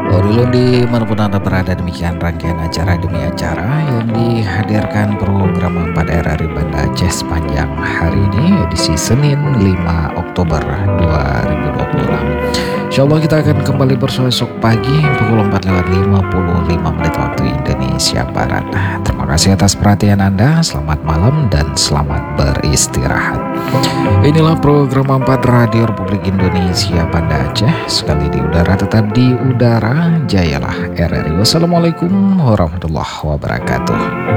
Dulu dimanapun Anda berada, demikian rangkaian acara demi acara yang dihadirkan program 4 RRI Banda Aceh sepanjang hari ini, edisi Senin 5 Oktober 2026. Insyaallah kita akan kembali bersosok pagi pukul 4:55 waktu Indonesia Barat. Terima kasih atas perhatian Anda, selamat malam dan selamat beristirahat. Inilah program 4 Radio Republik Indonesia Banda Aceh, sekali di udara tetap di udara, jayalah RRI. Wassalamualaikum warahmatullahi wabarakatuh.